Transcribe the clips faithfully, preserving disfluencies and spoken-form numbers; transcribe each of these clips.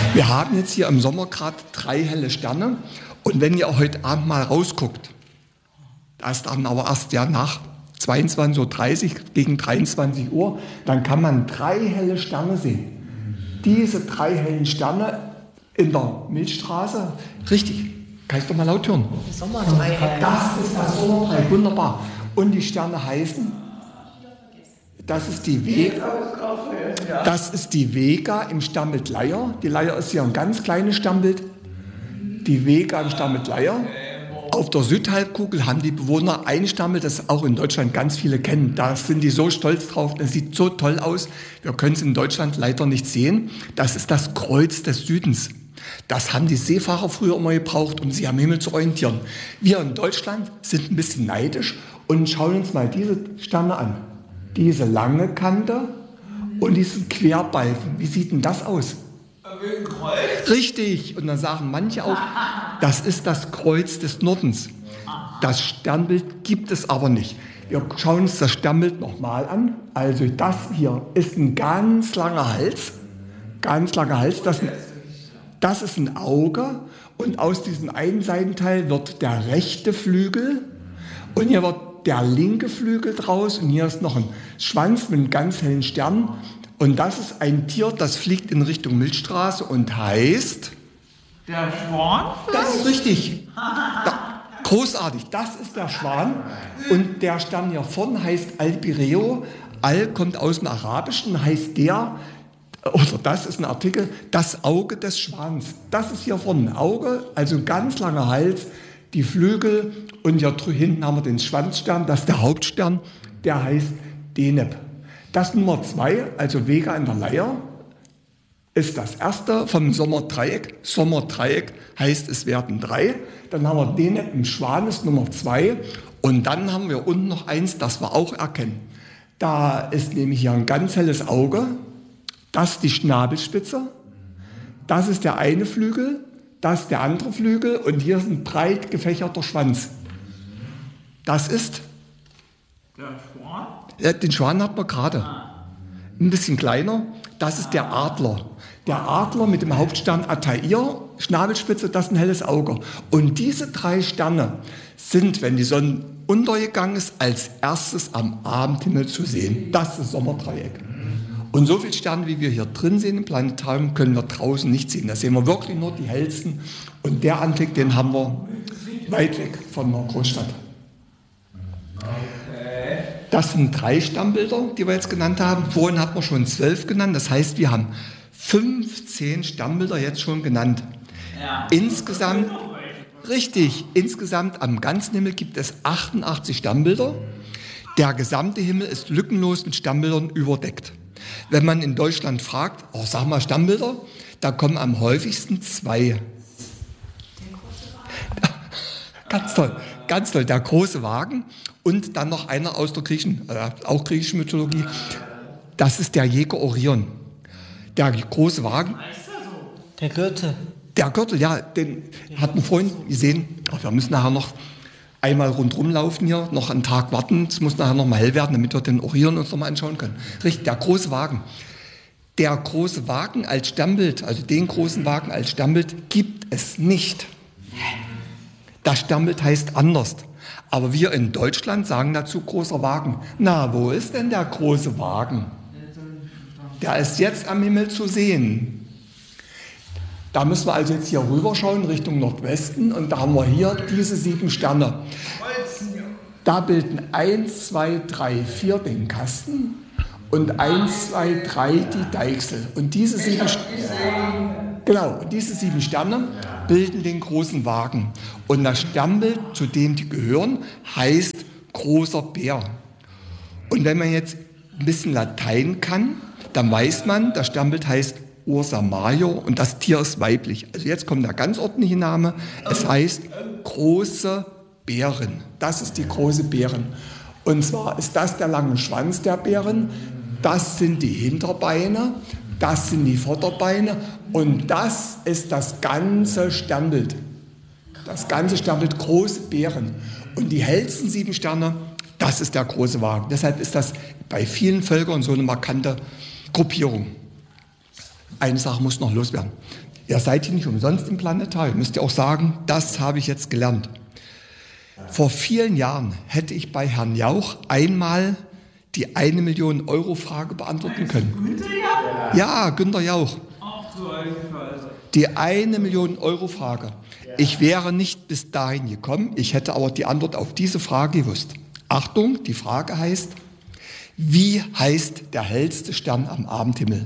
Wir haben jetzt hier im Sommer gerade drei helle Sterne. Und wenn ihr heute Abend mal rausguckt, das ist dann aber erst ja nach zweiundzwanzig Uhr dreißig gegen dreiundzwanzig Uhr, dann kann man drei helle Sterne sehen. Diese drei hellen Sterne in der Milchstraße, richtig, kann ich doch mal laut hören. Sommerdrei. Das ist das Sommerdrei, wunderbar. Und die Sterne heißen, das ist die Vega, das ist die Vega im Stammbild Leier. Die Leier ist hier ein ganz kleines Stammbild. Die Vega im Stammbild Leier. Auf der Südhalbkugel haben die Bewohner ein Stammbild, das auch in Deutschland ganz viele kennen. Da sind die so stolz drauf, das sieht so toll aus. Wir können es in Deutschland leider nicht sehen. Das ist das Kreuz des Südens. Das haben die Seefahrer früher immer gebraucht, um sich am Himmel zu orientieren. Wir in Deutschland sind ein bisschen neidisch und schauen uns mal diese Sterne an. Diese lange Kante und diesen Querbalken. Wie sieht denn das aus? Wie ein Kreuz? Richtig. Und dann sagen manche auch, das ist das Kreuz des Nordens. Das Sternbild gibt es aber nicht. Wir schauen uns das Sternbild nochmal an. Also das hier ist ein ganz langer Hals. Ganz langer Hals. Das, das ist ein Auge. Und aus diesem einen Seitenteil wird der rechte Flügel. Und hier wird der linke Flügel draus. Und hier ist noch ein Schwanz mit einem ganz hellen Stern. Und das ist ein Tier, das fliegt in Richtung Milchstraße und heißt... Der Schwan? Das ist richtig. Da, großartig, das ist der Schwan. Und der Stern hier vorne heißt Albireo. Al kommt aus dem Arabischen, heißt der, oder das ist ein Artikel, das Auge des Schwans. Das ist hier vorne ein Auge, also ein ganz langer Hals, die Flügel und hier hinten haben wir den Schwanzstern, das ist der Hauptstern, der heißt Deneb. Das Nummer zwei, also Vega in der Leier, ist das erste vom Sommerdreieck. Sommerdreieck heißt, es werden drei. Dann haben wir Deneb im Schwan, ist Nummer zwei. Und dann haben wir unten noch eins, das wir auch erkennen. Da ist nämlich hier ein ganz helles Auge. Das ist die Schnabelspitze. Das ist der eine Flügel. Das ist der andere Flügel. Und hier ist ein breit gefächerter Schwanz. Das ist... Der Schwan? Ja, den Schwan hat man gerade. Ein bisschen kleiner. Das ist der Adler. Der Adler mit dem Hauptstern Altair, Schnabelspitze, das ist ein helles Auge. Und diese drei Sterne sind, wenn die Sonne untergegangen ist, als erstes am Abendhimmel zu sehen. Das ist das Sommerdreieck. Und so viele Sterne, wie wir hier drin sehen im Planetarium, können wir draußen nicht sehen. Da sehen wir wirklich nur die hellsten. Und der Anblick, den haben wir weit weg von der Großstadt. Das sind drei Stammbilder, die wir jetzt genannt haben. Vorhin hatten wir schon zwölf genannt. Das heißt, wir haben fünfzehn Stammbilder jetzt schon genannt. Ja. Insgesamt, richtig, insgesamt am ganzen Himmel gibt es achtundachtzig Stammbilder. Der gesamte Himmel ist lückenlos mit Stammbildern überdeckt. Wenn man in Deutschland fragt, oh, sag mal Stammbilder, da kommen am häufigsten zwei. Ganz toll, ganz toll. Der große Wagen und dann noch einer aus der griechischen, äh, auch griechischen Mythologie. Das ist der Jäger Orion. Der große Wagen. Der Gürtel. Der Gürtel, ja, den hat man vorhin gesehen. Ach, wir müssen nachher noch einmal rundherum laufen hier, noch einen Tag warten. Es muss nachher noch mal hell werden, damit wir den Orion uns noch mal anschauen können. Richtig, der große Wagen. Der große Wagen als Stammbild, also den großen Wagen als Stammbild, gibt es nicht. Das Stammbild heißt anders. Aber wir in Deutschland sagen dazu großer Wagen. Na, wo ist denn der große Wagen? Der ist jetzt am Himmel zu sehen. Da müssen wir also jetzt hier rüberschauen, Richtung Nordwesten. Und da haben wir hier diese sieben Sterne. Da bilden eins, zwei, drei, vier den Kasten und eins, zwei, drei die Deichsel. Und diese sieben, genau, diese sieben Sterne bilden den großen Wagen. Und das Sternbild, zu dem die gehören, heißt großer Bär. Und wenn man jetzt ein bisschen Latein kann, dann weiß man, das Sternbild heißt Ursa Major und das Tier ist weiblich. Also jetzt kommt der ganz ordentliche Name. Es heißt große Bären. Das ist die große Bären. Und zwar ist das der lange Schwanz der Bären, das sind die Hinterbeine, das sind die Vorderbeine und das ist das ganze Sternbild. Das ganze Sternbild, große Bären. Und die hellsten sieben Sterne, das ist der große Wagen. Deshalb ist das bei vielen Völkern so eine markante Gruppierung. Eine Sache muss noch loswerden. Ihr seid hier nicht umsonst im Planetarium. Müsst ihr auch sagen, das habe ich jetzt gelernt. Vor vielen Jahren hätte ich bei Herrn Jauch einmal die eine Million Euro Frage beantworten können. Günther Jauch? Ja, Günter Jauch. Ach so, eine Scheiße. Die eine Million Euro Frage. Ich wäre nicht bis dahin gekommen, ich hätte aber die Antwort auf diese Frage gewusst. Achtung, die Frage heißt, wie heißt der hellste Stern am Abendhimmel?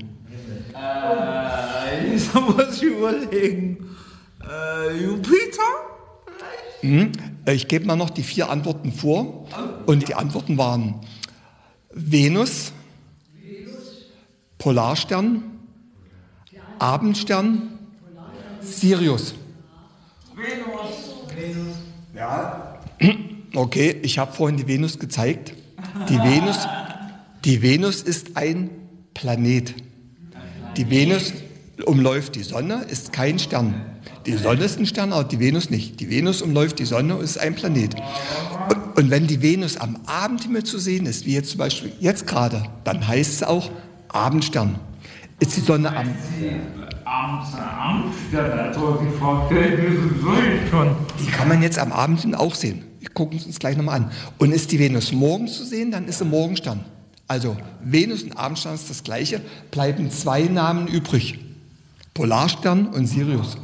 Äh, jetzt muss ich überlegen. Äh, Jupiter? Hm? Ich gebe mal noch die vier Antworten vor. Und die Antworten waren Venus, Polarstern, Abendstern, Sirius. Venus. Ja. Okay, ich habe vorhin die Venus gezeigt. Die Venus, die Venus ist ein Planet. Die Venus umläuft die Sonne, ist kein Stern. Die Sonne ist ein Stern, aber die Venus nicht. Die Venus umläuft die Sonne und ist ein Planet. Und, und wenn die Venus am Abendhimmel zu sehen ist, wie jetzt zum Beispiel jetzt gerade, dann heißt es auch Abendstern. Ist die Sonne am... Abends eine Amtsstelle, da soll ich vorstellen, wie soll ich schon. Die kann man jetzt am Abend auch sehen. Wir gucken es uns gleich nochmal an. Und ist die Venus morgens zu sehen, dann ist sie Morgenstern. Also Venus und Abendstern ist das Gleiche, bleiben zwei Namen übrig. Polarstern und Sirius.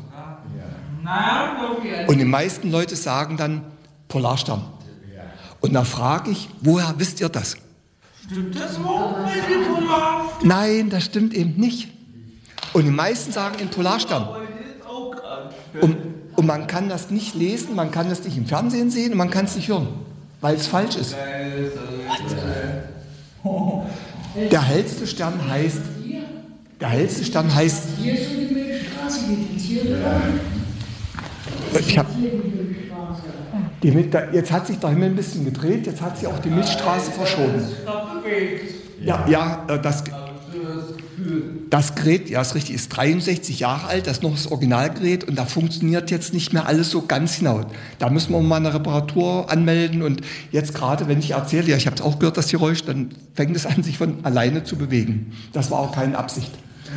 Und die meisten Leute sagen dann Polarstern. Und da frage ich, woher wisst ihr das? Stimmt das morgen mit dem Polarstern? Nein, das stimmt eben nicht. Und die meisten sagen in Polarstern. Und, und man kann das nicht lesen, man kann das nicht im Fernsehen sehen und man kann es nicht hören, weil es falsch ist. Der hellste Stern heißt, der hellste Stern heißt, Hier ist so die Milchstraße, geht hier drüber. ich hab, die, Mil- da- jetzt hat sich der Himmel ein bisschen gedreht, jetzt hat sich auch die Milchstraße verschoben. Ja, ja, äh, das, das Gerät, ja, ist richtig, ist dreiundsechzig Jahre alt, das ist noch das Originalgerät und da funktioniert jetzt nicht mehr alles so ganz hinaus. Da müssen wir mal eine Reparatur anmelden und jetzt gerade, wenn ich erzähle, ja, ich habe es auch gehört, das Geräusch, dann fängt es an, sich von alleine zu bewegen. Das war auch keine Absicht.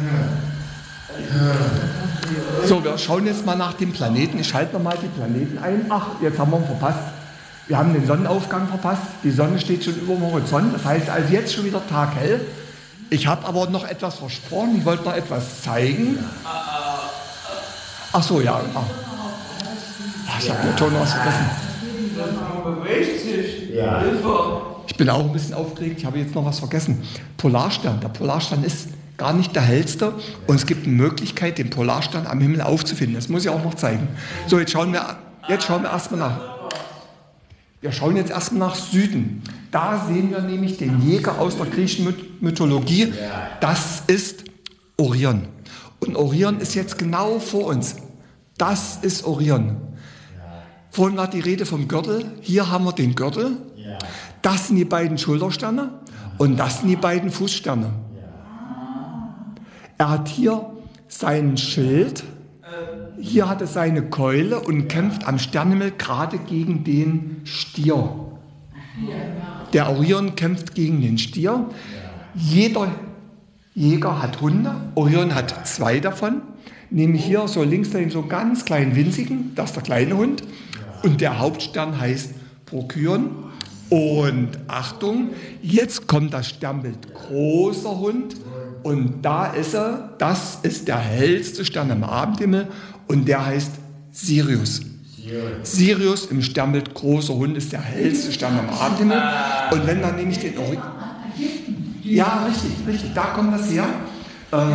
So, wir schauen jetzt mal nach dem Planeten. Ich schalte nochmal die Planeten ein. Ach, jetzt haben wir ihn verpasst. Wir haben den Sonnenaufgang verpasst. Die Sonne steht schon über dem Horizont. Das heißt also jetzt schon wieder taghell. Ich habe aber noch etwas versprochen. Ich wollte noch etwas zeigen. Ach so, ja. Ach, ich habe ja schon was vergessen. Ja. Ich bin auch ein bisschen aufgeregt. Ich habe jetzt noch was vergessen. Polarstern. Der Polarstern ist gar nicht der hellste. Und es gibt eine Möglichkeit, den Polarstern am Himmel aufzufinden. Das muss ich auch noch zeigen. So, jetzt schauen wir, jetzt schauen wir erstmal nach. Wir schauen jetzt erstmal nach Süden. Da sehen wir nämlich den Jäger aus der griechischen Myth- Mythologie. Das ist Orion. Und Orion ist jetzt genau vor uns. Das ist Orion. Vorhin war die Rede vom Gürtel. Hier haben wir den Gürtel. Das sind die beiden Schultersterne und das sind die beiden Fußsterne. Er hat hier sein Schild, hier hat er seine Keule und kämpft am Sternenhimmel gerade gegen den Stier. Der Orion kämpft gegen den Stier. Jeder Jäger hat Hunde. Orion hat zwei davon. Nämlich hier so links da so einen ganz kleinen winzigen, das ist der kleine Hund. Und der Hauptstern heißt Procyon. Und Achtung, jetzt kommt das Sternbild großer Hund. Und da ist er, das ist der hellste Stern am Abendhimmel und der heißt Sirius. Sirius im Sternbild großer Hund ist der hellste Stern am Abendhimmel. Und wenn man nämlich den Orion... Ja, richtig, richtig, da kommt das her. Ähm,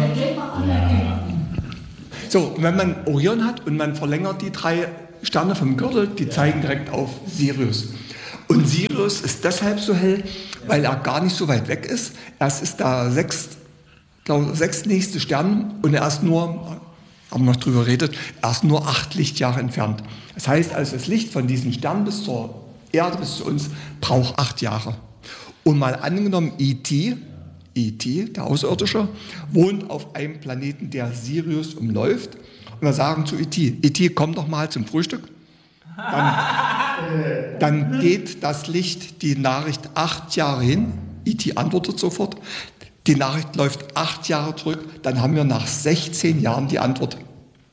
so, und wenn man Orion hat und man verlängert die drei Sterne vom Gürtel, die zeigen direkt auf Sirius. Und Sirius ist deshalb so hell, weil er gar nicht so weit weg ist. Er ist der sechst, glaube, sechstnächste Stern und er ist nur, haben wir noch drüber geredet, er ist nur acht Lichtjahre entfernt. Das heißt also, das Licht von diesem Stern bis zur Erde, bis zu uns, braucht acht Jahre. Und mal angenommen, E T, E T, der Außerirdische, wohnt auf einem Planeten, der Sirius umläuft. Und wir sagen zu E T, E T, komm doch mal zum Frühstück. Dann, dann geht das Licht, die Nachricht acht Jahre hin. E T antwortet sofort. Die Nachricht läuft acht Jahre zurück. Dann haben wir nach sechzehn Jahren die Antwort.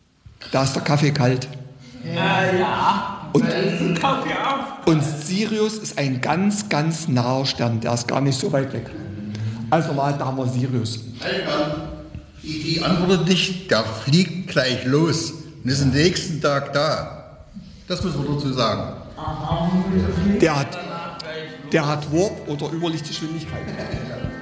Da ist der Kaffee kalt. Ja, ja. Und, Da ist ein Kaffee auf. und Sirius ist ein ganz, ganz naher Stern. Der ist gar nicht so weit weg. Also normal, da haben wir Sirius. Die, die antwortet nicht, der fliegt gleich los und ist am nächsten Tag da. Das müssen wir dazu sagen. Der hat, der hat Warp oder Überlichtgeschwindigkeit.